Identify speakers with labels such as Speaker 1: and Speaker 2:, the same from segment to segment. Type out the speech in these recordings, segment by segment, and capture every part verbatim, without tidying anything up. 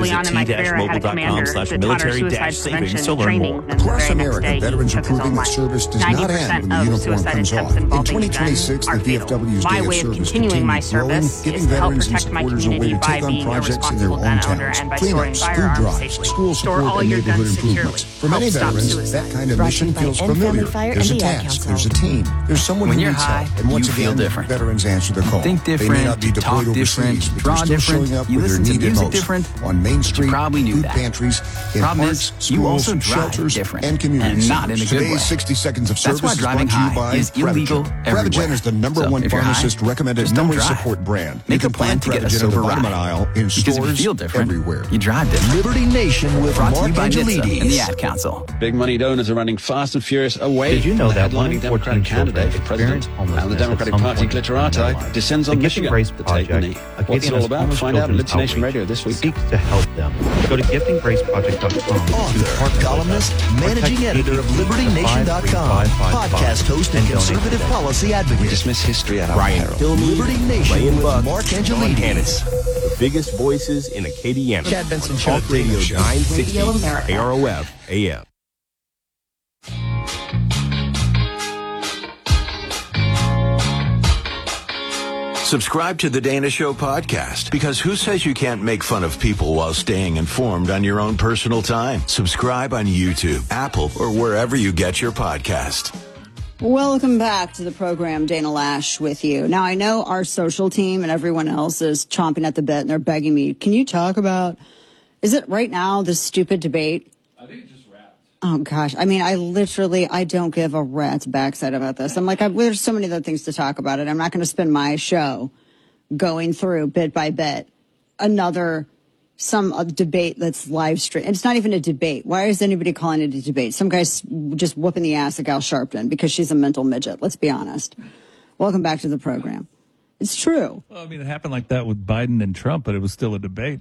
Speaker 1: early on in my career, I had a commander that taught our suicide prevention training. And
Speaker 2: Across America, veterans are proving that service does not end when the uniform comes off. In twenty twenty-six, the V F W's Day of Service continues growing, giving veterans and supporters a way to take on projects in their own towns. Cleanups, food drives, school support, and neighborhood improvements. For many veterans, that kind of mission feels familiar. There's a task, there's a team, there's someone who needs help. And once again, veterans answer the call.
Speaker 3: Think different,
Speaker 2: they may not be deployed overseas, but they're still showing up where they're needed most.
Speaker 3: Different.
Speaker 2: On Main Street,
Speaker 3: probably knew
Speaker 2: food
Speaker 3: that.
Speaker 2: pantries, in
Speaker 3: Problem
Speaker 2: parks,
Speaker 3: is, you
Speaker 2: schools,
Speaker 3: also drive
Speaker 2: shelters,
Speaker 3: different,
Speaker 2: and communities.
Speaker 3: and not in a good way.
Speaker 2: Today's sixty seconds of service
Speaker 3: That's why
Speaker 2: is
Speaker 3: driving
Speaker 2: brought to you
Speaker 3: high
Speaker 2: by
Speaker 3: is illegal
Speaker 2: Prevagen.
Speaker 3: everywhere.
Speaker 2: Prevagen is the number
Speaker 3: So
Speaker 2: one
Speaker 3: if you're high,
Speaker 2: pharmacist-recommended
Speaker 3: just don't
Speaker 2: memory
Speaker 3: drive.
Speaker 2: support brand.
Speaker 3: Make
Speaker 2: you
Speaker 3: a plan to get a
Speaker 2: Prevagen
Speaker 3: sober
Speaker 2: in the vitamin
Speaker 3: ride.
Speaker 2: aisle in
Speaker 3: Because if you
Speaker 2: stores
Speaker 3: feel different,
Speaker 2: everywhere.
Speaker 3: you drive different.
Speaker 4: Liberty Nation with
Speaker 3: Brought to
Speaker 4: Mark
Speaker 3: you by NHTSA and the
Speaker 4: Angelides.
Speaker 3: Ad Council.
Speaker 5: Big money donors are running fast and furious away.
Speaker 6: Did you know
Speaker 5: from the
Speaker 6: that one
Speaker 5: headlining
Speaker 6: in
Speaker 5: Democratic
Speaker 6: fourteen
Speaker 5: candidate for
Speaker 6: children
Speaker 5: president
Speaker 6: experience
Speaker 5: and the
Speaker 6: homelessness
Speaker 5: Democratic
Speaker 6: at some
Speaker 5: Party
Speaker 6: point in their
Speaker 5: glitterati
Speaker 6: life?
Speaker 5: descends
Speaker 6: The
Speaker 5: on
Speaker 6: Giving
Speaker 5: Michigan
Speaker 6: Grace
Speaker 5: to take the
Speaker 6: Project,
Speaker 5: knee.
Speaker 6: a
Speaker 5: What's it
Speaker 6: Katie
Speaker 5: all
Speaker 6: and
Speaker 5: about?
Speaker 6: homeless
Speaker 5: Find out on
Speaker 6: children's
Speaker 5: Litter Nation
Speaker 6: outreach
Speaker 5: Radio this week.
Speaker 6: seeks to help them. Go to gifting grace project dot com.
Speaker 4: Author, columnist, managing editor of Liberty Nation dot com, podcast host and conservative policy advocate.
Speaker 5: We dismiss history at our
Speaker 7: Brian
Speaker 5: peril.
Speaker 7: Kilmeade,
Speaker 4: Liberty Nation
Speaker 7: Ryan
Speaker 4: with
Speaker 7: Buck,
Speaker 4: Mark
Speaker 7: Sean
Speaker 4: Angelides.
Speaker 7: Hannis, the biggest voices in Acadiana.
Speaker 4: Chad Benson Show.
Speaker 7: Talk Radio nine sixty, A R O F A M.
Speaker 8: Subscribe to the Dana Show podcast, because who says you can't make fun of people while staying informed on your own personal time? Subscribe on YouTube, Apple, or wherever you get your podcast.
Speaker 9: Welcome back to the program. Dana Lash with you. Now, I know our social team and everyone else is chomping at the bit and they're begging me, can you talk about, is it right now, this stupid debate?
Speaker 10: I think it just wrapped.
Speaker 9: Oh, gosh. I mean, I literally, I don't give a rat's backside about this. I'm like, I, there's so many other things to talk about it. I'm not going to spend my show going through bit by bit another, some uh, debate that's live stream. It's not even a debate. Why is anybody calling it a debate? Some guy's just whooping the ass of Al Sharpton because she's a mental midget. Let's be honest. Welcome back to the program. It's true.
Speaker 10: Well, I mean, it happened like that with Biden and Trump, but it was still a debate.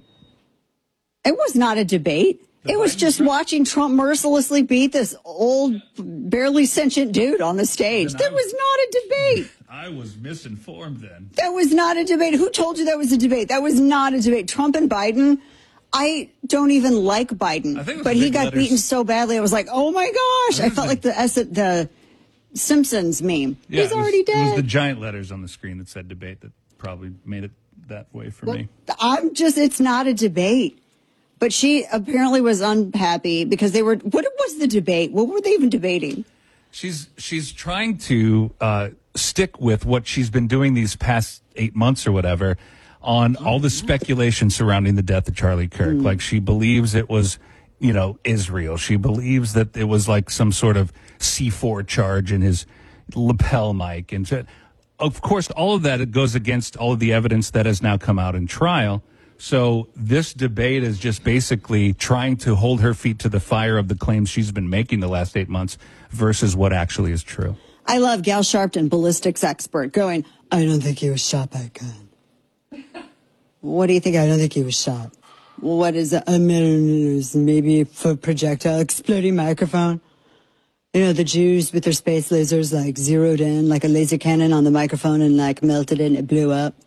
Speaker 9: It was not a debate.
Speaker 10: The
Speaker 9: it was
Speaker 10: Biden
Speaker 9: just
Speaker 10: Trump?
Speaker 9: watching Trump mercilessly beat this old, barely sentient dude on the stage.
Speaker 10: Then
Speaker 9: That
Speaker 10: I-
Speaker 9: was not a debate.
Speaker 10: I was misinformed then.
Speaker 9: That was not a debate. Who told you that was a debate? That was not a debate. Trump and Biden, I don't even like Biden.
Speaker 10: I think it was
Speaker 9: but
Speaker 10: the
Speaker 9: he
Speaker 10: big
Speaker 9: got
Speaker 10: letters.
Speaker 9: beaten so badly, I was like, oh my gosh. I
Speaker 10: was
Speaker 9: felt
Speaker 10: the-
Speaker 9: like the, as it- the Simpsons meme.
Speaker 10: Yeah,
Speaker 9: He's
Speaker 10: it was,
Speaker 9: already
Speaker 10: It was the
Speaker 9: dead.
Speaker 10: giant letters on the screen that said debate that probably made it that way for me.
Speaker 9: I'm just, it's not a debate. But she apparently was unhappy because they were, what was the debate? What were they even debating?
Speaker 10: She's she's trying to uh, stick with what she's been doing these past eight months or whatever on all the speculation surrounding the death of Charlie Kirk. Like, she believes it was, you know, Israel. She believes that it was like some sort of C four charge in his lapel mic. And so, of course, all of that goes against all of the evidence that has now come out in trial. So this debate is just basically trying to hold her feet to the fire of the claims she's been making the last eight months versus what actually is true.
Speaker 9: I love Gal Sharpton, ballistics expert, going, I don't think he was shot by a gun. What do you think? I don't think he was shot. Well, what is it? I mean, maybe a projectile exploding microphone. You know, the Jews with their space lasers, like, zeroed in like a laser cannon on the microphone and, like, melted it and it blew up.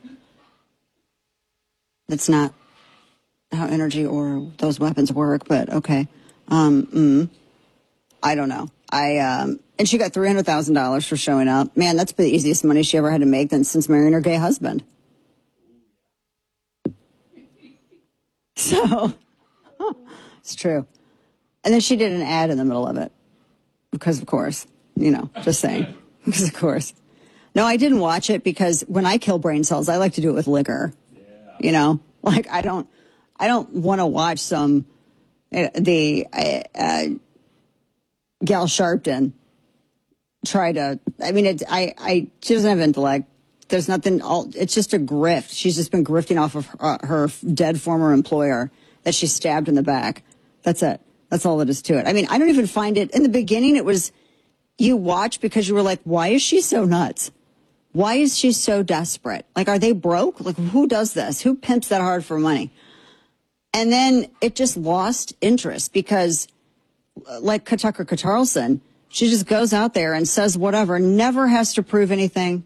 Speaker 9: That's not how energy or those weapons work, but okay. Um, mm, I don't know. I um, and she got three hundred thousand dollars for showing up. Man, that's the easiest money she ever had to make than since marrying her gay husband. So, huh, it's true. And then she did an ad in the middle of it. Because, of course, you know, just saying. Because, of course. No, I didn't watch it because when I kill brain cells, I like to do it with liquor. You know, like I don't, I don't want to watch some, uh, the, uh, uh, Gal Sharpton try to, I mean, it, I, I, she doesn't have intellect. There's nothing, all, it's just a grift. She's just been grifting off of her, uh, her dead former employer that she stabbed in the back. That's it. That's all that is to it. I mean, I don't even find it, in the beginning, it was, you watch because you were like, why is she so nuts? Why is she so desperate? Like, are they broke? Like, who does this? Who pimps that hard for money? And then it just lost interest because, like Tucker Carlson, she just goes out there and says whatever, never has to prove anything,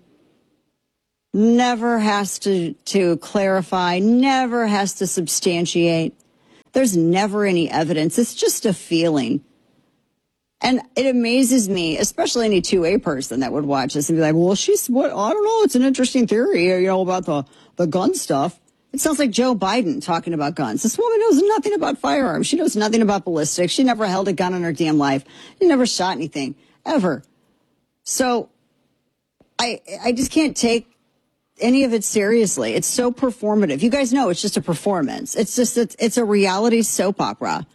Speaker 9: never has to, to clarify, never has to substantiate. There's never any evidence. It's just a feeling. And it amazes me, especially any two A person that would watch this and be like, well, she's what? I don't know. It's an interesting theory, you know, about the, the gun stuff. It sounds like Joe Biden talking about guns. This woman knows nothing about firearms. She knows nothing about ballistics. She never held a gun in her damn life. She never shot anything, ever. So I I just can't take any of it seriously. It's so performative. You guys know it's just a performance. It's just, it's, it's a reality soap opera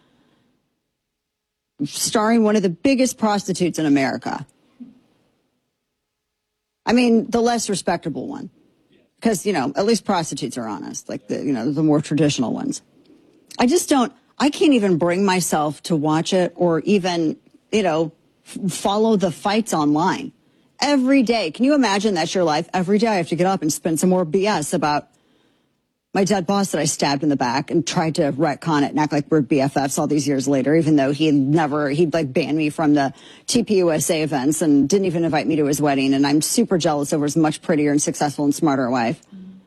Speaker 9: starring one of the biggest prostitutes in America. I mean, the less respectable one. Because, you know, at least prostitutes are honest, like the, you know, the more traditional ones. I just don't, I can't even bring myself to watch it or even, you know, f- follow the fights online. Every day. Can you imagine that's your life? Every day I have to get up and spend some more B S about my dead boss that I stabbed in the back and tried to retcon it and act like we're B F Fs all these years later, even though he never, he'd like banned me from the T P U S A events and didn't even invite me to his wedding. And I'm super jealous over his much prettier and successful and smarter wife.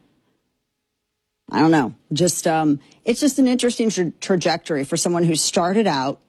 Speaker 9: I don't know. Just, um, it's just an interesting tra- trajectory for someone who started out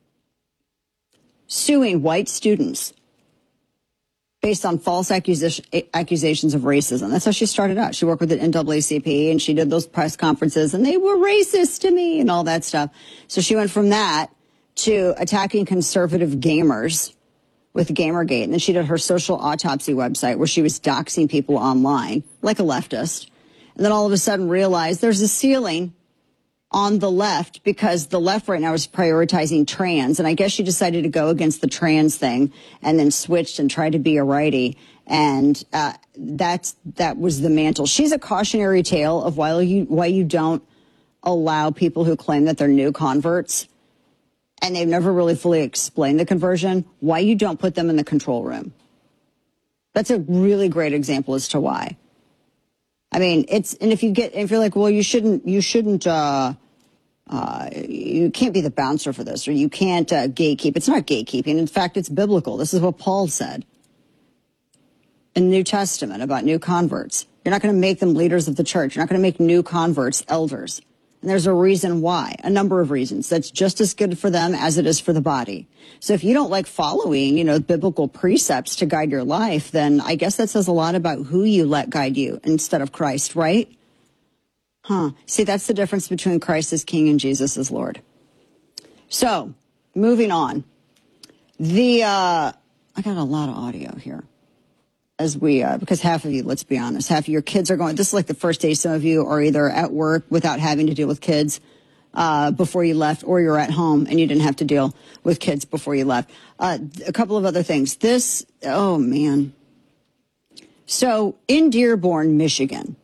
Speaker 9: suing white students based on false accusation, accusations of racism. That's how she started out. She worked with the N double A C P and she did those press conferences and they were racist to me and all that stuff. So she went from that to attacking conservative gamers with Gamergate. And then she did her social autopsy website where she was doxing people online like a leftist. And then all of a sudden realized there's a ceiling on the left because the left right now is prioritizing trans. And I guess she decided to go against the trans thing and then switched and tried to be a righty. And uh, that's that was the mantle. She's a cautionary tale of why you why you don't allow people who claim that they're new converts and they've never really fully explained the conversion, why you don't put them in the control room. That's a really great example as to why. I mean, it's, and if you get, if you're like, well, you shouldn't, you shouldn't, uh, uh, you can't be the bouncer for this, or you can't uh, gatekeep. It's not gatekeeping. In fact, it's biblical. This is what Paul said in the New Testament about new converts. You're not going to make them leaders of the church. You're not going to make new converts elders. And there's a reason why, a number of reasons. That's just as good for them as it is for the body. So if you don't like following, you know, biblical precepts to guide your life, then I guess that says a lot about who you let guide you instead of Christ, right? Huh. See, that's the difference between Christ as King and Jesus as Lord. So, moving on. The, uh, I got a lot of audio here. As we, uh, because half of you, let's be honest, half of your kids are going, this is like the first day some of you are either at work without having to deal with kids uh, before you left, or you're at home and you didn't have to deal with kids before you left. Uh, a couple of other things. This, oh man. So in Dearborn, Michigan,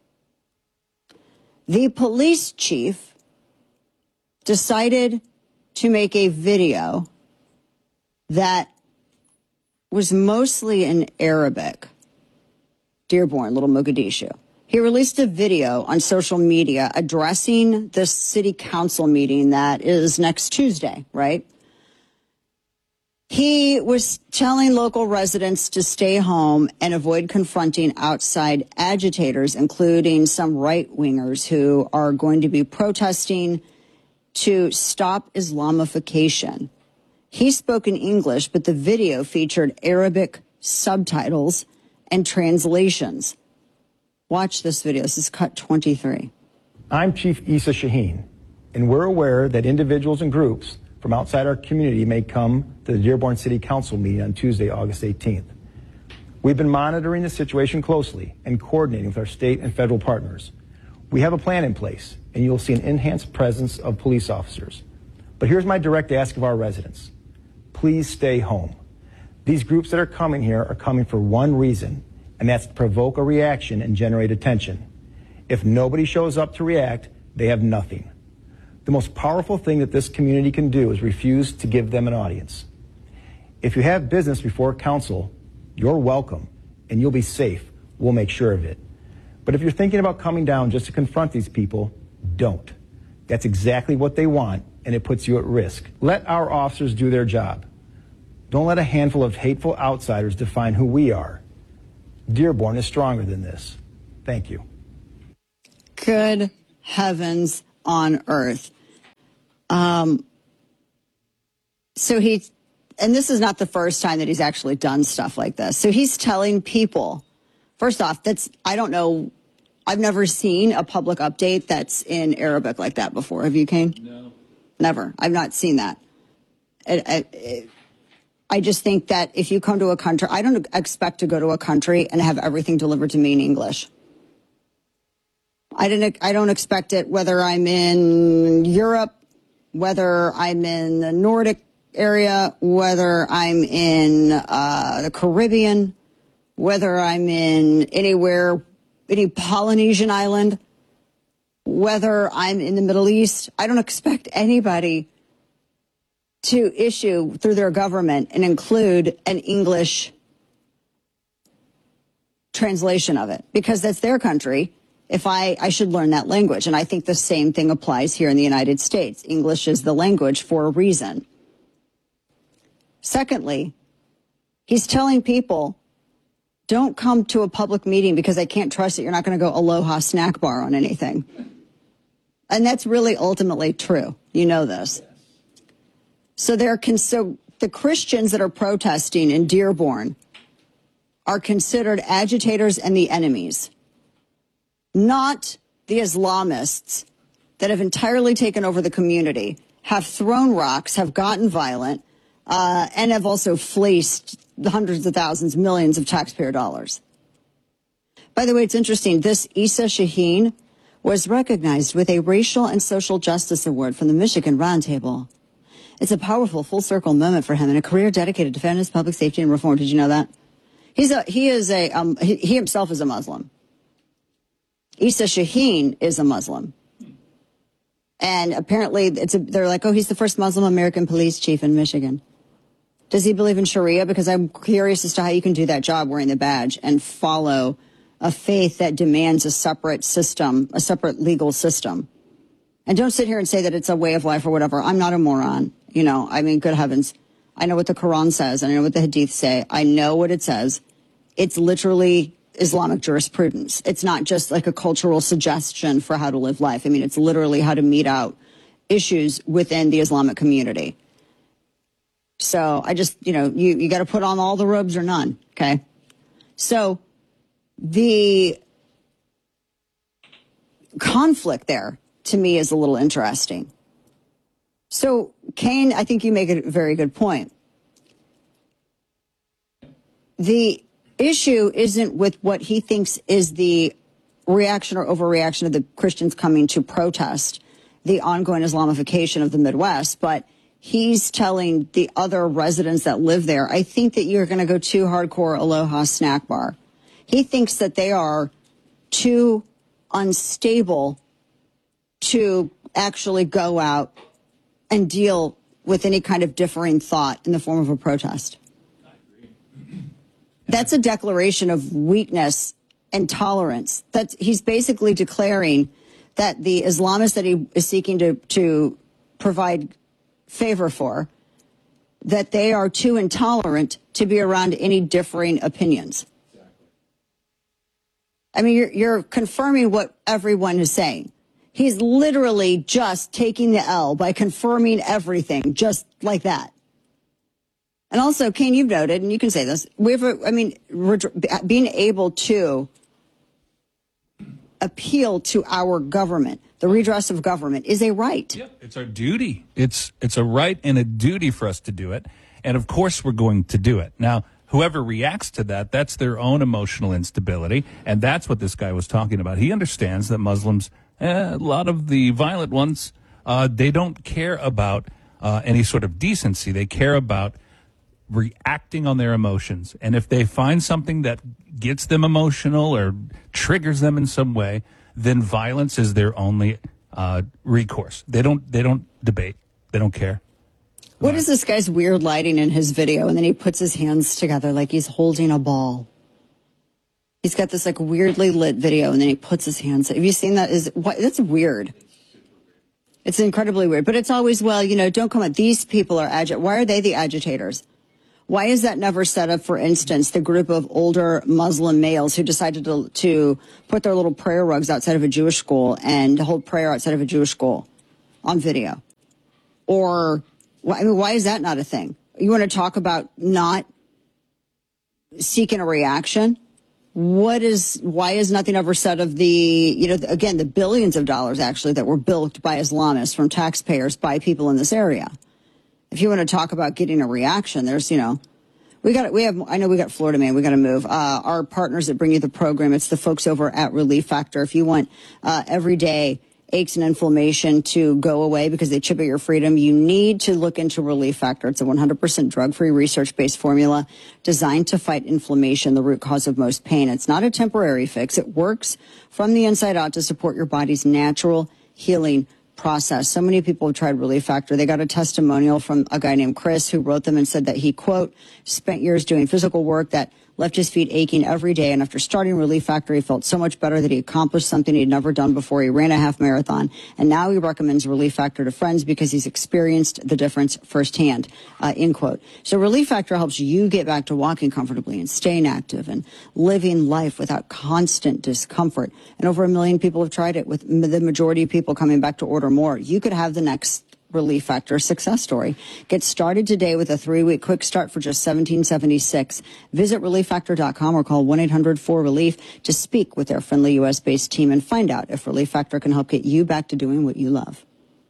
Speaker 9: the police chief decided to make a video that was mostly in Arabic. Dearborn, Little Mogadishu. He released a video on social media addressing the city council meeting that is next Tuesday, right? He was telling local residents to stay home and avoid confronting outside agitators, including some right-wingers who are going to be protesting to stop Islamification. He spoke in English, but the video featured Arabic subtitles and translations. Watch this video. This is cut twenty-three.
Speaker 3: I'm Chief Issa Shaheen, and we're aware that individuals and groups from outside our community may come to the Dearborn City Council meeting on Tuesday, August eighteenth. We've been monitoring the situation closely and coordinating with our state and federal partners. We have a plan in place, and you'll see an enhanced presence of police officers. But here's my direct ask of our residents. Please stay home. These groups that are coming here are coming for one reason, and that's to provoke a reaction and generate attention. If nobody shows up to react, they have nothing. The most powerful thing that this community can do is refuse to give them an audience. If you have business before council, you're welcome, and you'll be safe. We'll make sure of it. But if you're thinking about coming down just to confront these people, don't. That's exactly what they want, and it puts you at risk. Let our officers do their job. Don't let a handful of hateful outsiders define who we are. Dearborn is stronger than this. Thank you.
Speaker 9: Good heavens on earth. Um, so he, and this is not the first time that he's actually done stuff like this. So he's telling people, first off, that's, I don't know, I've never seen a public update that's in Arabic like that before. Have you, Kane? No. Never. I've not seen that. It, it, it, I just think that if you come to a country, I don't expect to go to a country and have everything delivered to me in English. I didn't. I don't expect it whether I'm in Europe, whether I'm in the Nordic area, whether I'm in uh, the Caribbean, whether I'm in anywhere, any Polynesian island, whether I'm in the Middle East. I don't expect anybody to issue through their government and include an English translation of it, because that's their country. If I, I should learn that language. And I think the same thing applies here in the United States. English is the language for a reason. Secondly, he's telling people, don't come to a public meeting because I can't trust that you're not going to go Aloha snack bar on anything. And that's really ultimately true. You know this. So there can, so the Christians that are protesting in Dearborn are considered agitators and the enemies, not the Islamists that have entirely taken over the community, have thrown rocks, have gotten violent, uh, and have also fleeced hundreds of thousands, millions of taxpayer dollars. By the way, it's interesting. This Issa Shaheen was recognized with a Racial and Social Justice Award from the Michigan Roundtable. It's a powerful full circle moment for him and a career dedicated to fairness, public safety, and reform. Did you know that? He's a, he is a, um, he, he himself is a Muslim. Issa Shaheen is a Muslim. And apparently it's a, they're like, oh, he's the first Muslim American police chief in Michigan. Does he believe in Sharia? Because I'm curious as to how you can do that job wearing the badge and follow a faith that demands a separate system, a separate legal system. And don't sit here and say that it's a way of life or whatever. I'm not a moron. You know, I mean, good heavens. I know what the Quran says. I know what the Hadith say. I know what it says. It's literally Islamic jurisprudence. It's not just like a cultural suggestion for how to live life. I mean, it's literally how to meet out issues within the Islamic community. So I just, you know, you, you got to put on all the robes or none. Okay. So the conflict there to me is a little interesting. So Kane, I think you make a very good point. The issue isn't with what he thinks is the reaction or overreaction of the Christians coming to protest the ongoing Islamification of the Midwest, but he's telling the other residents that live there, I think that you're going to go too hardcore Aloha snack bar. He thinks that they are too unstable to actually go out and deal with any kind of differing thought in the form of a protest. That's a declaration of weakness and tolerance. That's, he's basically declaring that the Islamists that he is seeking to, to provide favor for, that they are too intolerant to be around any differing opinions. I mean, you're, you're confirming what everyone is saying. He's literally just taking the L by confirming everything, just like that. And also, Kane, you've noted, and you can say this, we've, I mean, being able to appeal to our government, the redress of government, is a right.
Speaker 10: Yeah, it's our duty. It's it's a right and a duty for us to do it. And of course, we're going to do it. Now, whoever reacts to that, that's their own emotional instability. And that's what this guy was talking about. He understands that Muslims, eh, a lot of the violent ones, uh, they don't care about uh, any sort of decency. They care about reacting on their emotions. And if they find something that gets them emotional or triggers them in some way, then violence is their only uh, recourse. They don't they don't debate. They don't care.
Speaker 9: What is this guy's weird lighting in his video? And then he puts his hands together like he's holding a ball. He's got this like weirdly lit video, and then he puts his hands. Have you seen that? Is what? That's weird. It's incredibly weird. But it's always, well, you know, don't come at these people are agi- Why are they the agitators? Why is that never set up, for instance, the group of older Muslim males who decided to, to put their little prayer rugs outside of a Jewish school and hold prayer outside of a Jewish school on video? Or, I mean, why is that not a thing? You want to talk about not seeking a reaction? What is, why is nothing ever said of the, you know, again, the billions of dollars actually that were bilked by Islamists from taxpayers by people in this area? If you want to talk about getting a reaction, there's, you know, we got, we have, I know we got Florida Man, we got to move. Uh, our partners that bring you the program, it's the folks over at Relief Factor. If you want, uh, every day, aches and inflammation to go away because they chip at your freedom, you need to look into Relief Factor. It's a one hundred percent drug-free, research-based formula designed to fight inflammation, the root cause of most pain. It's not a temporary fix. It works from the inside out to support your body's natural healing process. So many people have tried Relief Factor. They got a testimonial from a guy named Chris who wrote them and said that he, quote, spent years doing physical work that left his feet aching every day. And after starting Relief Factor, he felt so much better that he accomplished something he'd never done before. He ran a half marathon. And now he recommends Relief Factor to friends because he's experienced the difference firsthand, uh, end quote. So Relief Factor helps you get back to walking comfortably and staying active and living life without constant discomfort. And over a million people have tried it, with the majority of people coming back to order more. You could have the next Relief Factor success story. Get started today with a three-week quick start for just seventeen seventy-six. Visit relief factor dot com or call one eight hundred four relief to speak with their friendly U S-based team and find out if Relief Factor can help get you back to doing what you love.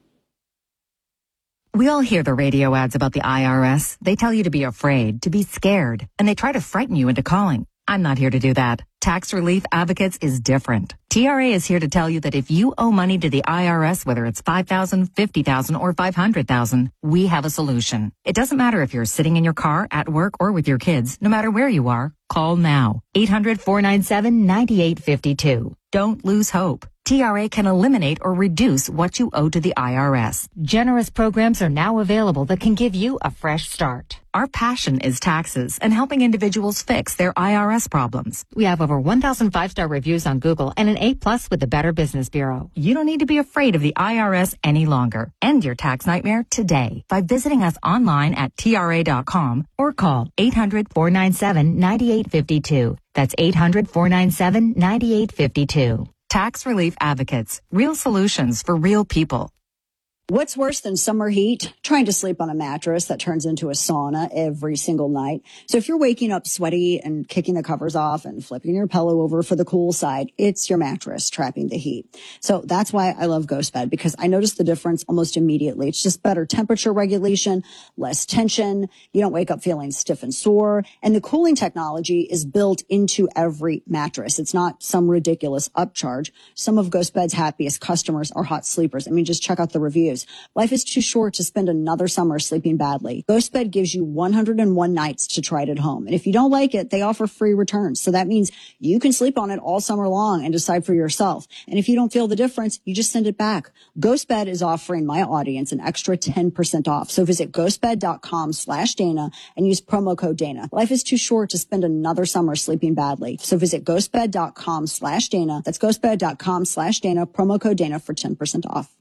Speaker 11: We all hear the radio ads about the I R S. They tell you to be afraid, to be scared, and they try to frighten you into calling. I'm not here to do that. Tax Relief Advocates is different. T R A is here to tell you that if you owe money to the I R S, whether it's five thousand dollars, fifty thousand dollars, or five hundred thousand dollars, we have a solution. It doesn't matter if you're sitting in your car, at work, or with your kids. No matter where you are, call now. eight hundred, four nine seven, nine eight five two. Don't lose hope. T R A can eliminate or reduce what you owe to the I R S. Generous programs are now available that can give you a fresh start. Our passion is taxes and helping individuals fix their I R S problems. We have over one thousand five-star reviews on Google and an A plus with the Better Business Bureau. You don't need to be afraid of the I R S any longer. End your tax nightmare today by visiting us online at T R A dot com or call eight hundred, four nine seven, nine eight five two. That's eight hundred, four nine seven, nine eight five two. Tax Relief Advocates. Real solutions for real people.
Speaker 9: What's worse than summer heat? Trying to sleep on a mattress that turns into a sauna every single night. So if you're waking up sweaty and kicking the covers off and flipping your pillow over for the cool side, it's your mattress trapping the heat. So that's why I love GhostBed, because I notice the difference almost immediately. It's just better temperature regulation, less tension. You don't wake up feeling stiff and sore. And the cooling technology is built into every mattress. It's not some ridiculous upcharge. Some of GhostBed's happiest customers are hot sleepers. I mean, just check out the reviews. Life is too short to spend another summer sleeping badly. GhostBed gives you one hundred one nights to try it at home. And if you don't like it, they offer free returns. So that means you can sleep on it all summer long and decide for yourself. And if you don't feel the difference, you just send it back. GhostBed is offering my audience an extra ten percent off. So visit ghostbed dot com slash Dana and use promo code Dana. Life is too short to spend another summer sleeping badly. So visit ghostbed dot com slash Dana. That's ghostbed dot com slash Dana, promo code Dana for ten percent off.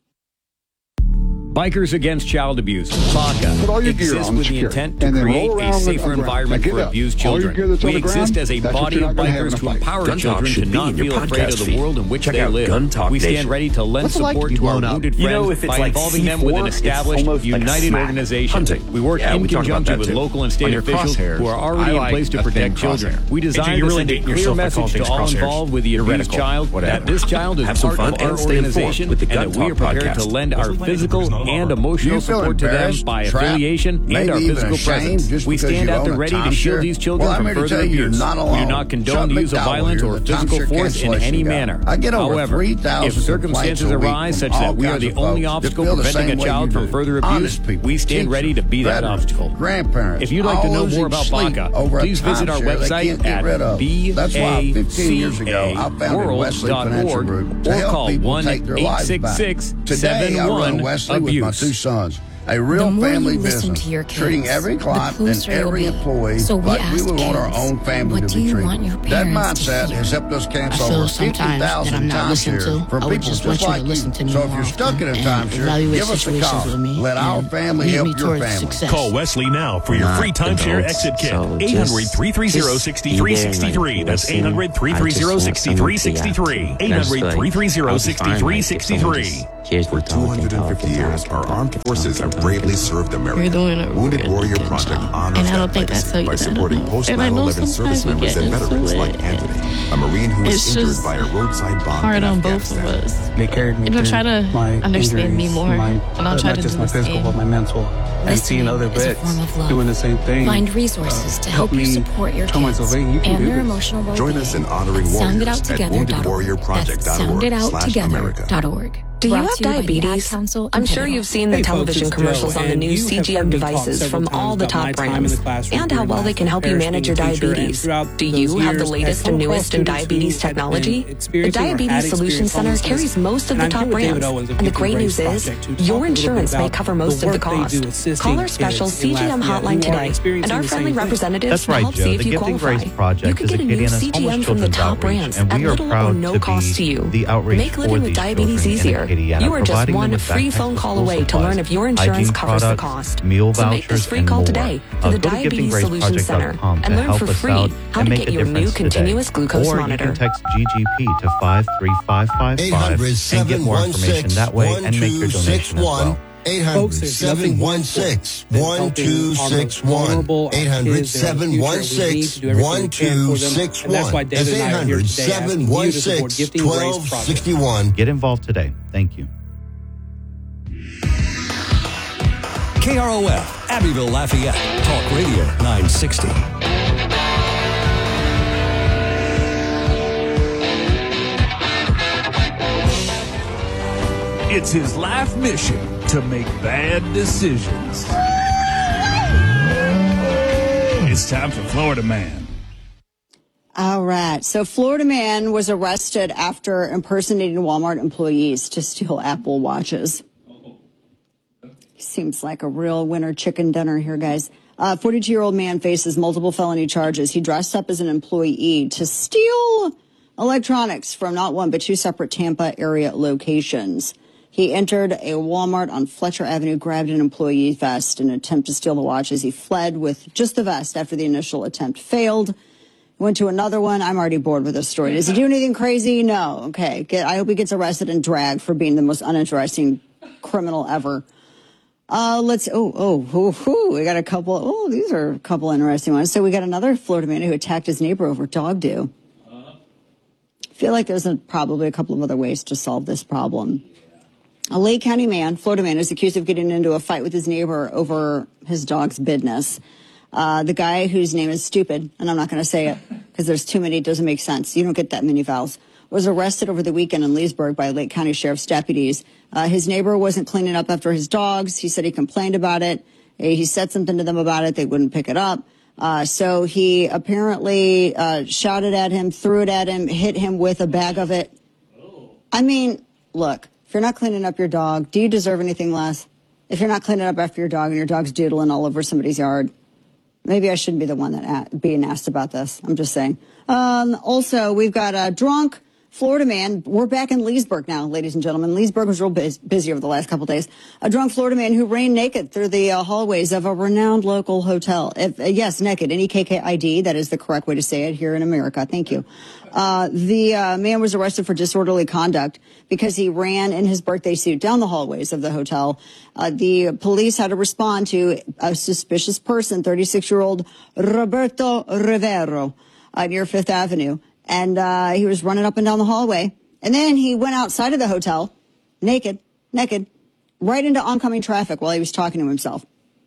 Speaker 12: Bikers Against Child Abuse, BACA,
Speaker 13: Put all your gear
Speaker 12: exists
Speaker 13: on
Speaker 12: with the
Speaker 13: secure,
Speaker 12: intent to
Speaker 13: and then
Speaker 12: create
Speaker 13: roll
Speaker 12: a
Speaker 13: around
Speaker 12: safer
Speaker 13: on the ground.
Speaker 12: environment
Speaker 13: Now
Speaker 12: for
Speaker 13: get up.
Speaker 12: abused
Speaker 13: All your
Speaker 12: children.
Speaker 13: gear that's on
Speaker 12: We
Speaker 13: the ground,
Speaker 12: exist as a
Speaker 13: that's what
Speaker 12: body
Speaker 13: you're
Speaker 12: of
Speaker 13: not gonna have in
Speaker 12: bikers
Speaker 13: a
Speaker 12: to
Speaker 13: fight.
Speaker 12: empower
Speaker 13: Gun
Speaker 12: children
Speaker 13: talk
Speaker 12: to
Speaker 13: should be
Speaker 12: not
Speaker 13: in your
Speaker 12: feel afraid
Speaker 13: podcast
Speaker 12: of the
Speaker 13: feed.
Speaker 12: world in which
Speaker 13: Check
Speaker 12: they
Speaker 13: out
Speaker 12: live.
Speaker 13: Gun Talk
Speaker 12: We stand
Speaker 13: Nation.
Speaker 12: ready to lend
Speaker 13: What's it like to
Speaker 12: support
Speaker 13: be
Speaker 12: to our
Speaker 13: blown up?
Speaker 12: wounded
Speaker 1: You
Speaker 12: friends
Speaker 1: know, if it's
Speaker 12: by
Speaker 1: like
Speaker 12: involving them
Speaker 1: C
Speaker 12: with an
Speaker 1: four, it's
Speaker 12: established,
Speaker 1: almost like
Speaker 12: united
Speaker 1: smack.
Speaker 12: organization.
Speaker 1: Hunting.
Speaker 12: We work
Speaker 1: Yeah,
Speaker 12: in
Speaker 1: we talked about
Speaker 12: conjunction
Speaker 1: that
Speaker 12: with
Speaker 1: too.
Speaker 12: local and
Speaker 1: On
Speaker 12: state
Speaker 1: your
Speaker 12: officials
Speaker 1: crosshairs,
Speaker 12: who are already
Speaker 1: I
Speaker 12: in
Speaker 1: like
Speaker 12: place to
Speaker 1: a
Speaker 12: protect
Speaker 1: thin
Speaker 12: children.
Speaker 1: crosshair.
Speaker 12: We
Speaker 1: Hey,
Speaker 12: designed
Speaker 1: you're
Speaker 12: this
Speaker 1: really
Speaker 12: as a
Speaker 1: dating
Speaker 12: clear
Speaker 1: yourself by
Speaker 12: message
Speaker 1: calling
Speaker 12: to
Speaker 1: things
Speaker 12: all
Speaker 1: crosshairs.
Speaker 12: involved with the
Speaker 1: You're
Speaker 12: abused
Speaker 1: radical.
Speaker 12: child
Speaker 1: Whatever.
Speaker 12: that this child is
Speaker 1: Have some
Speaker 12: part
Speaker 1: fun
Speaker 12: of our
Speaker 1: and stay informed
Speaker 12: organization
Speaker 1: with the
Speaker 12: and
Speaker 1: Gun
Speaker 12: that we are
Speaker 1: Talk
Speaker 12: prepared to
Speaker 1: podcast.
Speaker 12: lend our
Speaker 1: Wesley
Speaker 12: physical
Speaker 1: Landry is no
Speaker 12: and
Speaker 1: longer-
Speaker 12: emotional
Speaker 13: You feel
Speaker 12: support to them
Speaker 13: embarrassed,
Speaker 12: by
Speaker 13: trapped,
Speaker 12: affiliation and
Speaker 13: maybe
Speaker 12: our
Speaker 13: even
Speaker 12: physical
Speaker 13: ashamed
Speaker 12: presence.
Speaker 13: just
Speaker 12: We
Speaker 13: because
Speaker 12: stand
Speaker 13: you
Speaker 12: out
Speaker 13: own
Speaker 12: and
Speaker 13: a
Speaker 12: ready to shield
Speaker 13: timeshare?
Speaker 12: these children
Speaker 13: Well, I'm
Speaker 12: from
Speaker 13: here to
Speaker 12: further
Speaker 13: tell you, you're
Speaker 12: abuse.
Speaker 13: not
Speaker 12: We do
Speaker 13: alone.
Speaker 12: not condone
Speaker 13: Chuck
Speaker 12: the use of
Speaker 13: McDowell
Speaker 12: violence
Speaker 13: here,
Speaker 12: or
Speaker 13: the
Speaker 12: physical
Speaker 13: timeshare
Speaker 12: force in
Speaker 13: cancellation
Speaker 12: any
Speaker 13: guy.
Speaker 12: manner.
Speaker 13: I get over
Speaker 12: However,
Speaker 13: three thousand
Speaker 12: if circumstances
Speaker 13: complaints a week
Speaker 12: arise
Speaker 13: from
Speaker 12: such that
Speaker 13: all
Speaker 12: we are
Speaker 13: kinds
Speaker 12: the
Speaker 13: of
Speaker 12: only
Speaker 13: folks that
Speaker 12: obstacle
Speaker 13: feel the
Speaker 12: preventing
Speaker 13: same
Speaker 12: a
Speaker 13: way
Speaker 12: child
Speaker 13: you
Speaker 12: from
Speaker 13: do.
Speaker 12: further abuse,
Speaker 13: Honest people,
Speaker 12: we stand
Speaker 13: teachers,
Speaker 12: ready to be that
Speaker 13: veterans,
Speaker 12: obstacle.
Speaker 13: grandparents,
Speaker 12: If you'd like to
Speaker 13: all
Speaker 12: know
Speaker 13: losing
Speaker 12: more about
Speaker 13: sleep
Speaker 12: BACA,
Speaker 13: over a
Speaker 12: please visit our
Speaker 13: timeshare they
Speaker 12: website
Speaker 13: can't get
Speaker 12: at
Speaker 13: rid of.
Speaker 12: B
Speaker 13: That's why fifteen years
Speaker 12: A
Speaker 13: ago
Speaker 12: C
Speaker 13: I
Speaker 12: A
Speaker 13: founded
Speaker 12: world
Speaker 13: Wesley
Speaker 12: dot
Speaker 13: Financial
Speaker 12: org
Speaker 13: Group to
Speaker 12: or
Speaker 13: help
Speaker 12: call
Speaker 13: people
Speaker 12: one
Speaker 13: take their
Speaker 12: eight
Speaker 13: lives
Speaker 12: six
Speaker 13: back.
Speaker 12: six
Speaker 13: Today
Speaker 12: seven
Speaker 13: I run
Speaker 12: one
Speaker 13: Wesley with my
Speaker 12: abuse.
Speaker 13: two sons. A real
Speaker 14: The more
Speaker 13: family
Speaker 14: you listen
Speaker 13: business,
Speaker 14: to your kids,
Speaker 13: treating every
Speaker 14: the
Speaker 13: client and
Speaker 14: closer you'll
Speaker 13: every
Speaker 14: be.
Speaker 13: employee
Speaker 14: So we
Speaker 13: like we
Speaker 14: ask
Speaker 13: would want our
Speaker 14: kids,
Speaker 13: own family
Speaker 14: what
Speaker 13: to
Speaker 14: do
Speaker 13: be
Speaker 14: you
Speaker 13: treated.
Speaker 14: want your
Speaker 13: That
Speaker 14: parents to
Speaker 13: mindset
Speaker 14: hear?
Speaker 13: has helped us
Speaker 14: I
Speaker 13: cancel
Speaker 14: feel
Speaker 13: over
Speaker 14: sometimes
Speaker 13: fifty
Speaker 14: that
Speaker 13: thousand
Speaker 14: I'm not listened to.
Speaker 13: timeshares for
Speaker 14: I would
Speaker 13: people
Speaker 14: just
Speaker 13: just
Speaker 14: want you
Speaker 13: like
Speaker 14: to
Speaker 13: you.
Speaker 14: listen to me
Speaker 13: So if
Speaker 14: more
Speaker 13: you're stuck in a
Speaker 14: often and
Speaker 13: timeshare,
Speaker 14: evaluate
Speaker 13: give us a
Speaker 14: situations
Speaker 13: call.
Speaker 14: with me
Speaker 13: Let our
Speaker 14: and
Speaker 13: family
Speaker 14: lead
Speaker 13: help
Speaker 14: me
Speaker 13: your
Speaker 14: towards
Speaker 13: family.
Speaker 14: success.
Speaker 1: Call Wesley now for your
Speaker 15: Not
Speaker 1: free timeshare
Speaker 15: adults,
Speaker 1: exit kit.
Speaker 15: so
Speaker 1: eight hundred, three three zero,
Speaker 15: just-
Speaker 1: six
Speaker 15: just
Speaker 1: three
Speaker 15: be there
Speaker 1: six
Speaker 15: and,
Speaker 1: three.
Speaker 15: like,
Speaker 1: That's
Speaker 15: listen.
Speaker 1: eight hundred, three three zero, six three six three. eight hundred, three three zero, six three six three.
Speaker 15: Here's
Speaker 16: For two hundred fifty years, our armed forces have
Speaker 14: bravely served America.
Speaker 15: You're doing a
Speaker 14: Wounded
Speaker 15: really
Speaker 14: Warrior
Speaker 15: good
Speaker 14: Project
Speaker 15: job.
Speaker 14: honors
Speaker 15: And I don't
Speaker 14: that
Speaker 15: think
Speaker 14: legacy
Speaker 15: that's how you
Speaker 14: by
Speaker 15: did it.
Speaker 14: supporting post
Speaker 15: And I
Speaker 14: nine
Speaker 15: know
Speaker 14: eleven service
Speaker 15: sometimes we
Speaker 14: members
Speaker 15: get
Speaker 14: and
Speaker 15: into
Speaker 14: veterans
Speaker 15: it.
Speaker 14: like Anthony, a Marine who was
Speaker 15: It's
Speaker 14: injured
Speaker 15: just
Speaker 14: by a roadside bomb
Speaker 15: hard
Speaker 14: in
Speaker 15: on both
Speaker 14: Afghanistan.
Speaker 15: of us.
Speaker 16: They carried me
Speaker 15: You know,
Speaker 16: through
Speaker 15: try to
Speaker 16: my
Speaker 15: understand me
Speaker 16: injuries,
Speaker 15: more,
Speaker 16: my,
Speaker 15: and I'll try
Speaker 16: not
Speaker 15: to
Speaker 16: just
Speaker 15: do
Speaker 16: my
Speaker 15: the
Speaker 16: physical,
Speaker 15: same.
Speaker 16: but my mental. And seeing other
Speaker 17: is a
Speaker 16: vets
Speaker 17: form of love.
Speaker 16: doing the same thing.
Speaker 17: Find resources
Speaker 16: uh,
Speaker 17: to help
Speaker 16: me
Speaker 17: you support your
Speaker 16: tell myself,
Speaker 17: kids
Speaker 16: hey, you can
Speaker 17: and
Speaker 16: do
Speaker 17: their
Speaker 16: this.
Speaker 17: emotional well-being.
Speaker 14: Join us in honoring
Speaker 17: Sound It
Speaker 14: warriors
Speaker 17: Out
Speaker 14: at
Speaker 17: Together
Speaker 14: wounded
Speaker 17: dot org.
Speaker 14: warrior project
Speaker 17: That's
Speaker 14: dot org
Speaker 17: sound it out
Speaker 14: slash
Speaker 17: together
Speaker 14: America.
Speaker 17: dot org.
Speaker 18: Do you
Speaker 17: Brought
Speaker 18: have
Speaker 17: to you by the Ad
Speaker 18: diabetes?
Speaker 17: Council
Speaker 18: I'm
Speaker 17: and
Speaker 18: sure
Speaker 17: Pivotal.
Speaker 18: you've seen the
Speaker 19: Hey,
Speaker 18: television
Speaker 19: folks, it's
Speaker 18: commercials
Speaker 19: Joe,
Speaker 18: on the
Speaker 19: and
Speaker 18: new
Speaker 19: you
Speaker 18: C
Speaker 19: have
Speaker 18: G
Speaker 19: heard
Speaker 18: M
Speaker 19: me talk
Speaker 18: devices
Speaker 19: several
Speaker 18: from all
Speaker 19: times
Speaker 18: the
Speaker 19: about
Speaker 18: top
Speaker 19: my time in
Speaker 18: brands
Speaker 19: the classroom
Speaker 18: and how
Speaker 19: during
Speaker 18: well
Speaker 19: my
Speaker 18: they can help you
Speaker 19: parish
Speaker 18: manage your
Speaker 19: being a teacher, and
Speaker 18: diabetes.
Speaker 19: throughout
Speaker 18: Do you
Speaker 19: those
Speaker 18: have the
Speaker 19: years,
Speaker 18: latest
Speaker 19: I've
Speaker 18: and
Speaker 19: come across
Speaker 18: newest in
Speaker 19: students who
Speaker 18: diabetes
Speaker 19: had been
Speaker 18: technology? The
Speaker 19: experiencing or had
Speaker 18: Diabetes Solution
Speaker 19: experienced
Speaker 18: Center
Speaker 19: homelessness.
Speaker 18: carries most of
Speaker 19: And
Speaker 18: the
Speaker 19: I'm
Speaker 18: top
Speaker 19: here with David
Speaker 18: brands.
Speaker 19: Owens of
Speaker 18: And the
Speaker 19: Gifted
Speaker 18: great
Speaker 19: Grace
Speaker 18: news is,
Speaker 19: Project to talk a
Speaker 18: your
Speaker 19: little bit
Speaker 18: insurance may
Speaker 19: about
Speaker 18: cover most
Speaker 19: the
Speaker 18: of the
Speaker 19: work they
Speaker 18: cost.
Speaker 19: do assisting
Speaker 18: Call our special
Speaker 19: kids in
Speaker 18: C G M
Speaker 19: Lafayette
Speaker 18: hotline
Speaker 19: who are
Speaker 18: today,
Speaker 19: experiencing
Speaker 18: and our
Speaker 19: the same
Speaker 18: friendly
Speaker 19: thing.
Speaker 18: representatives
Speaker 6: That's
Speaker 18: will
Speaker 6: right,
Speaker 18: help
Speaker 6: Joe.
Speaker 18: see if
Speaker 6: The
Speaker 18: you
Speaker 6: Gifting
Speaker 18: qualify.
Speaker 6: Grace Project
Speaker 18: You can
Speaker 6: is
Speaker 18: get
Speaker 6: a
Speaker 18: a new
Speaker 6: Acadiana's
Speaker 18: C G M
Speaker 6: homeless
Speaker 18: from the
Speaker 6: children's
Speaker 18: top
Speaker 6: outreach,
Speaker 18: brands
Speaker 6: and
Speaker 18: at
Speaker 6: we are
Speaker 18: little or
Speaker 6: proud
Speaker 18: no
Speaker 6: to
Speaker 18: cost to
Speaker 6: be
Speaker 18: you.
Speaker 6: the outreach
Speaker 18: Make
Speaker 6: for
Speaker 18: living with
Speaker 6: these
Speaker 18: diabetes
Speaker 6: children
Speaker 18: easier.
Speaker 6: in Acadiana,
Speaker 18: You are just
Speaker 6: providing them
Speaker 18: one
Speaker 6: with
Speaker 18: free
Speaker 6: backpacks
Speaker 18: phone
Speaker 6: with
Speaker 18: call
Speaker 6: school
Speaker 18: away to
Speaker 6: supplies,
Speaker 18: learn if your
Speaker 6: hygiene
Speaker 18: insurance covers the
Speaker 6: products,
Speaker 18: cost.
Speaker 6: meal
Speaker 18: So make
Speaker 6: vouchers,
Speaker 18: this free
Speaker 6: and
Speaker 18: call
Speaker 6: more.
Speaker 18: today to
Speaker 6: Uh,
Speaker 18: the
Speaker 6: go to
Speaker 18: Diabetes
Speaker 6: gifting grace
Speaker 18: Solution
Speaker 6: project
Speaker 18: Center
Speaker 6: dot com
Speaker 18: and
Speaker 6: to
Speaker 18: learn
Speaker 6: help
Speaker 18: for
Speaker 6: us
Speaker 18: free
Speaker 6: out
Speaker 18: how
Speaker 6: and
Speaker 18: to
Speaker 6: make
Speaker 18: get
Speaker 6: a
Speaker 18: your new
Speaker 6: difference today.
Speaker 18: continuous glucose
Speaker 6: or
Speaker 18: monitor.
Speaker 6: you can text G G P to five three five five five and get more information that way and make your donation as well.
Speaker 13: eight hundred, seven one six, one two six one. eight hundred, seven one six, one two six one. That's eight hundred, seven one six, one two six one.
Speaker 6: Get involved today. Thank you.
Speaker 20: K R O F, Abbeville, Lafayette. Talk Radio nine sixty.
Speaker 21: It's his life mission to make bad decisions. It's time for Florida Man.
Speaker 9: All right. So Florida man was arrested after impersonating Walmart employees to steal Apple Watches. Seems like a real winter chicken dinner here, guys. A forty-two-year-old man faces multiple felony charges. He dressed up as an employee to steal electronics from not one, but two separate Tampa area locations. He entered a Walmart on Fletcher Avenue, grabbed an employee vest in an attempt to steal the watches. He fled with just the vest after the initial attempt failed. Went to another one. I'm already bored with this story. Does he do anything crazy? No. Okay. Get, I hope he gets arrested and dragged for being the most uninteresting criminal ever. Uh, let's, oh, oh, oh, oh, we got a couple, oh, these are a couple interesting ones. So we got another Florida man who attacked his neighbor over dog do. I feel like there's a, probably a couple of other ways to solve this problem. A Lake County man, Florida man, is accused of getting into a fight with his neighbor over his dog's business. Uh, the guy whose name is Stupid, and I'm not going to say it because there's too many, it doesn't make sense. You don't get that many vowels, was arrested over the weekend in Leesburg by Lake County Sheriff's deputies. Uh, his neighbor wasn't cleaning up after his dogs. He said he complained about it. He said something to them about it. They wouldn't pick it up. Uh, so he apparently uh, shouted at him, threw it at him, hit him with a bag of it. I mean, look. If you're not cleaning up your dog, do you deserve anything less? If you're not cleaning up after your dog and your dog's doodling all over somebody's yard, maybe I shouldn't be the one that a- being asked about this. I'm just saying. Um, also, we've got a drunk Florida man. We're back in Leesburg now, ladies and gentlemen. Leesburg was real biz- busy over the last couple of days. A drunk Florida man who ran naked through the uh, hallways of a renowned local hotel. If, uh, yes, naked. N E K K I D. That is the correct way to say it here in America. Thank you. Uh, the uh, man was arrested for disorderly conduct because he ran in his birthday suit down the hallways of the hotel. Uh, the police had to respond to a suspicious person, thirty-six-year-old Roberto Rivero, uh, near Fifth Avenue. And uh, he was running up and down the hallway. And then he went outside of the hotel, naked, naked, right into oncoming traffic while he was talking to himself.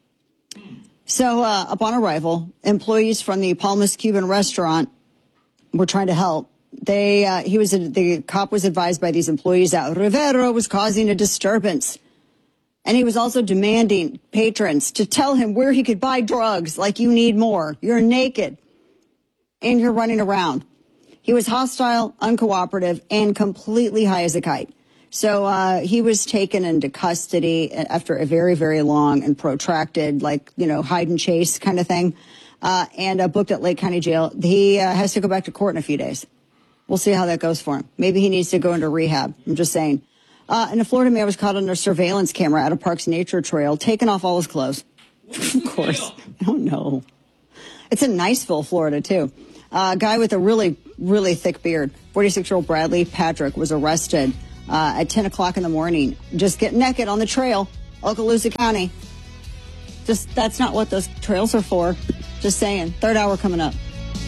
Speaker 9: So uh, upon arrival, employees from the Palmas Cuban restaurant were trying to help. They, uh, he was, the cop was advised by these employees that Rivero was causing a disturbance. And he was also demanding patrons to tell him where he could buy drugs, like you need more. You're naked and you're running around. He was hostile, uncooperative, and completely high as a kite. So uh, he was taken into custody after a very, very long and protracted, like, you know, hide and chase kind of thing, uh, and uh, booked at Lake County Jail. He uh, has to go back to court in a few days. We'll see how that goes for him. Maybe he needs to go into rehab. I'm just saying. Uh, and a Florida man was caught under surveillance camera at a park's nature trail, taking off all his clothes. Of course. I don't know. It's in Niceville, Florida, too. Uh, a guy with a really, really thick beard, forty-six-year-old Bradley Patrick, was arrested uh, at ten o'clock in the morning, just getting naked on the trail Okaloosa County. Just, that's not what those trails are for. Just saying. Third hour coming up.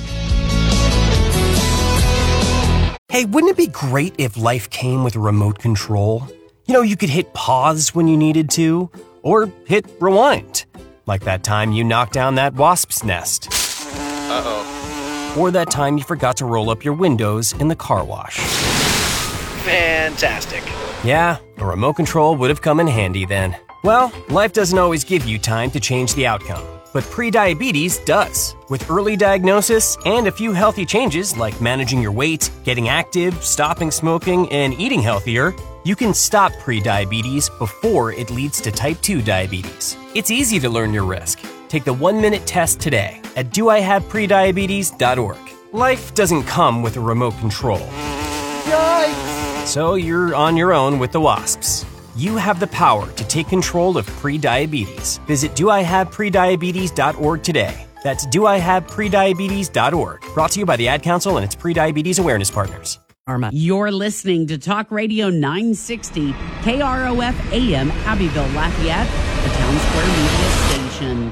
Speaker 15: Hey, wouldn't it be great if life came with a remote control? You know, you could hit pause when you needed to, or hit rewind. Like that time you knocked down that wasp's nest.
Speaker 17: Uh-oh.
Speaker 15: Or that time you forgot to roll up your windows in the car wash.
Speaker 17: Fantastic.
Speaker 15: Yeah, a remote control would have come in handy then. Well, life doesn't always give you time to change the outcome, but prediabetes does. With early diagnosis and a few healthy changes like managing your weight, getting active, stopping smoking, and eating healthier, you can stop prediabetes before it leads to type two diabetes. It's easy to learn your risk. Take the one-minute test today at do I have prediabetes dot org. Life doesn't come with a remote control. Yikes! So you're on your own with the wasps. You have the power to take control of prediabetes. Visit do I have prediabetes dot org today. That's do I have prediabetes dot org. Brought to you by the Ad Council and its prediabetes awareness partners.
Speaker 18: You're listening to Talk Radio nine sixty, K R O F A M, Abbeville, Lafayette, the Town Square Media Station.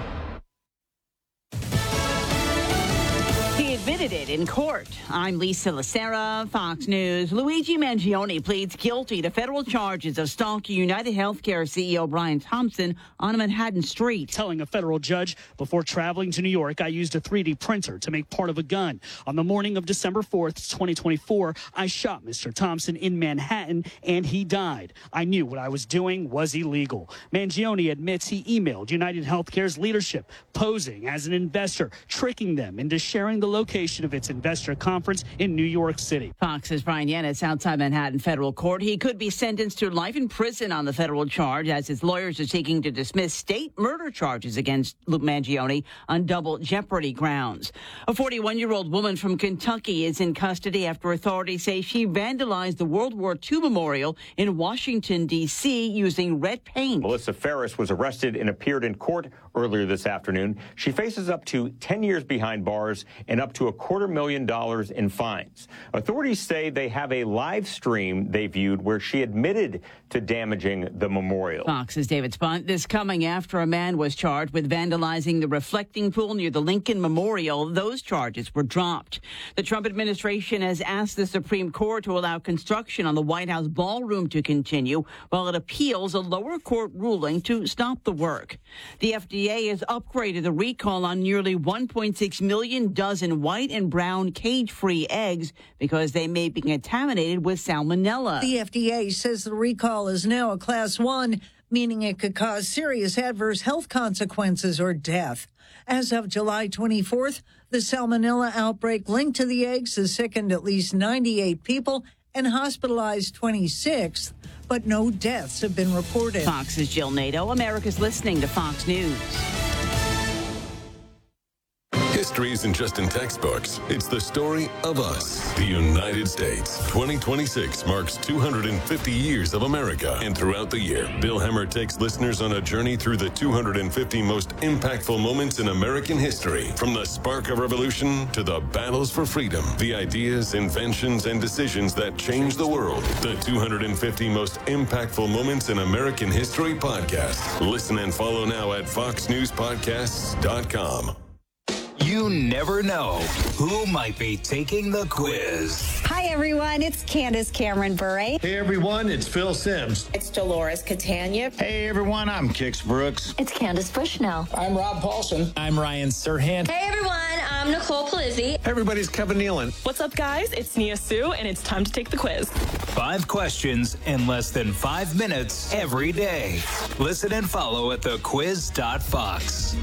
Speaker 18: He admitted it in court. I'm Lisa Lacera, Fox News. Luigi Mangione pleads guilty to federal charges of stalking United Healthcare C E O Brian Thompson on Manhattan Street.
Speaker 19: Telling a federal judge, before traveling to New York, I used a three D printer to make part of a gun. On the morning of December fourth, twenty twenty-four, I shot Mister Thompson in Manhattan and he died. I knew what I was doing was illegal. Mangione admits he emailed United Healthcare's leadership, posing as an investor, tricking them into sharing the location of its investor conference in New York City.
Speaker 18: Fox's Brian Yanis outside Manhattan federal court. He could be sentenced to life in prison on the federal charge as his lawyers are seeking to dismiss state murder charges against Luke Mangione on double jeopardy grounds. A forty-one-year-old woman from Kentucky is in custody after authorities say she vandalized the World War Two memorial in Washington, D C using red paint.
Speaker 22: Melissa Ferris was arrested and appeared in court earlier this afternoon. She faces up to ten years behind bars and up to a quarter million dollars in fines. Authorities say they have a live stream they viewed where she admitted to damaging the memorial.
Speaker 18: Fox's David Spunt. This coming after a man was charged with vandalizing the reflecting pool near the Lincoln Memorial. Those charges were dropped. The Trump administration has asked the Supreme Court to allow construction on the White House ballroom to continue while it appeals a lower court ruling to stop the work. The F D A has upgraded the recall on nearly one point six million dozen white and brown cage-free eggs because they may be contaminated with salmonella.
Speaker 23: The F D A says the recall is now a class one, meaning it could cause serious adverse health consequences or death. As of July twenty-fourth, the salmonella outbreak linked to the eggs has sickened at least ninety-eight people and hospitalized twenty-six, but no deaths have been reported.
Speaker 18: Fox's Jill Nato. America's listening to Fox News.
Speaker 24: History isn't just in textbooks. It's the story of us, the United States. twenty twenty-six marks two hundred fifty years of America. And throughout the year, Bill Hemmer takes listeners on a journey through the two hundred fifty most impactful moments in American history. From the spark of revolution to the battles for freedom, the ideas, inventions, and decisions that changed the world. The two hundred fifty most impactful moments in American history podcast. Listen and follow now at fox news podcasts dot com.
Speaker 25: You never know who might be taking the quiz.
Speaker 26: Hi, everyone. It's Candace Cameron Bure.
Speaker 27: Hey, everyone. It's Phil Sims.
Speaker 26: It's Dolores Catania.
Speaker 27: Hey, everyone. I'm Kix Brooks.
Speaker 26: It's Candace Bushnell.
Speaker 27: I'm Rob Paulson.
Speaker 28: I'm Ryan Serhant.
Speaker 26: Hey, everyone. I'm Nicole Palizzi.
Speaker 27: Hey, everybody's Kevin Nealon.
Speaker 29: What's up, guys? It's Nia Sue, and it's time to take the quiz.
Speaker 25: Five questions in less than five minutes every day. Listen and follow at the quiz dot fox.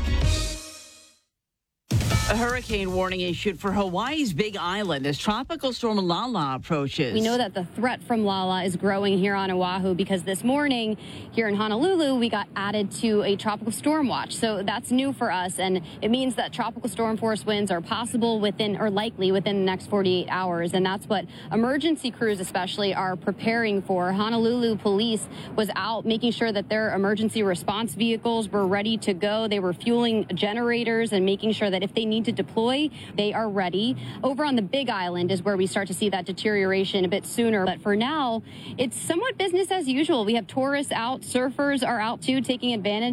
Speaker 18: A hurricane warning issued for Hawaii's Big Island as Tropical Storm Lala approaches.
Speaker 30: We know that the threat from Lala is growing here on Oahu because this morning here in Honolulu, we got added to a tropical storm watch. So that's new for us, and it means that tropical storm force winds are possible within or likely within the next forty-eight hours. And that's what emergency crews especially are preparing for. Honolulu police was out making sure that their emergency response vehicles were ready to go. They were fueling generators and making sure that if they need to deploy, they are ready. Over on the Big Island is where we start to see that deterioration a bit sooner. But for now, it's somewhat business as usual. We have tourists out, surfers are out too, taking advantage